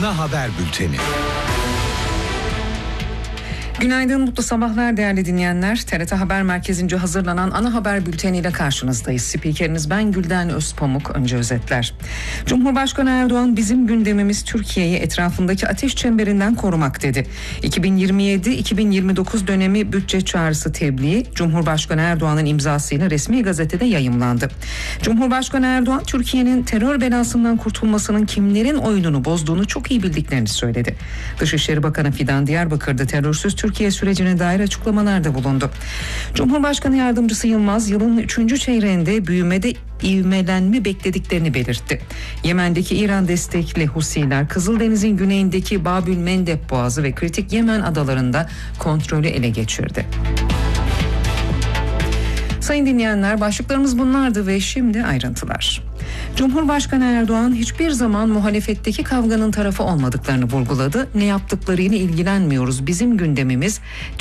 Ana haber bülteni. Günaydın, mutlu sabahlar değerli dinleyenler. TRT Haber Merkezi'nce hazırlanan ana haber bülteniyle karşınızdayız. Spikeriniz ben Gülden Özpamuk. Önce özetler. Cumhurbaşkanı Erdoğan bizim gündemimiz Türkiye'yi etrafındaki ateş çemberinden korumak dedi. 2027-2029 dönemi bütçe çağrısı tebliği Cumhurbaşkanı Erdoğan'ın imzasıyla resmi gazetede yayımlandı. Cumhurbaşkanı Erdoğan Türkiye'nin terör belasından kurtulmasının kimlerin oyununu bozduğunu çok iyi bildiklerini söyledi. Dışişleri Bakanı Fidan Diyarbakır'da terörsüz Türkiye sürecine dair açıklamalarda bulundu. Cumhurbaşkanı Yardımcısı Yılmaz yılın 3. çeyreğinde büyümede ivmelenme beklediklerini belirtti. Yemen'deki İran destekli Husiler Kızıldeniz'in güneyindeki Babül Mendeb Boğazı ve kritik Yemen adalarında kontrolü ele geçirdi. Sayın dinleyenler, başlıklarımız bunlardı ve şimdi ayrıntılar. Cumhurbaşkanı Erdoğan hiçbir zaman muhalefetteki kavganın tarafı olmadıklarını vurguladı. Ne yaptıklarıyla ilgilenmiyoruz. Bizim gündemimiz